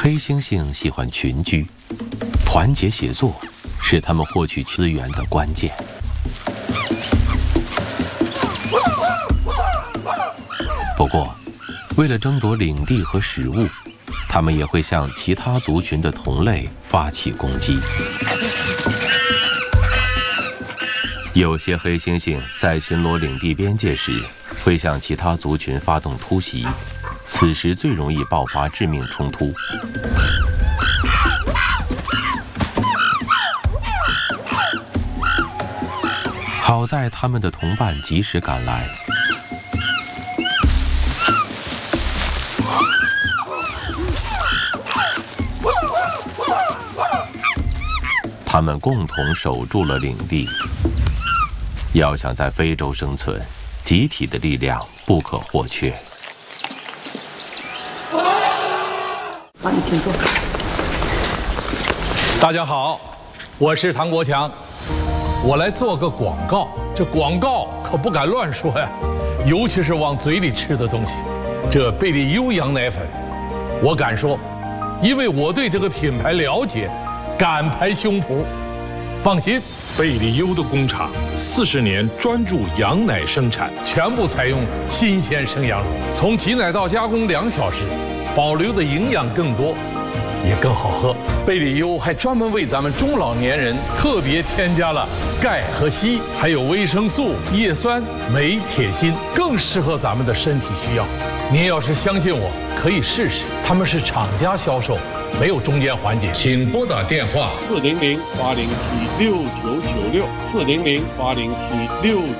黑猩猩喜欢群居，团结协作是他们获取资源的关键。不过，为了争夺领地和食物，他们也会向其他族群的同类发起攻击。有些黑猩猩在巡逻领地边界时，会向其他族群发动突袭，此时最容易爆发致命冲突。好在他们的同伴及时赶来，他们共同守住了领地。要想在非洲生存，集体的力量不可或缺。 好，你请坐。 大家好，我是唐国强，我来做个广告。这广告可不敢乱说呀，尤其是往嘴里吃的东西。这贝利优羊奶粉，我敢说，因为我对这个品牌了解，敢拍胸脯。放心， 贝利优的工厂40年专注羊奶生产， 全部采用新鲜生羊乳，从挤奶到加工2小时，保留的营养更多，也更好喝。贝利优还专门为咱们中老年人特别添加了钙和硒，还有维生素、叶酸、镁、铁、锌，更适合咱们的身体需要。您要是相信我，可以试试，他们是厂家销售，没有中间环节。请拨打电话 400-807-6996，400-807-6996。